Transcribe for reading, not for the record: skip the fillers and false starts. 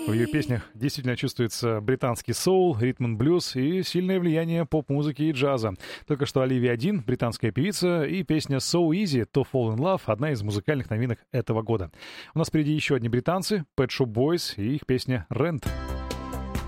В ее песнях действительно чувствуется британский соул, ритм-н-блюз и сильное влияние поп-музыки и джаза. Только что Оливия Дин, британская певица, и песня «So Easy to Fall in Love» — одна из музыкальных новинок этого года. У нас впереди еще одни британцы — Pet Shop Boys и их песня «Rent».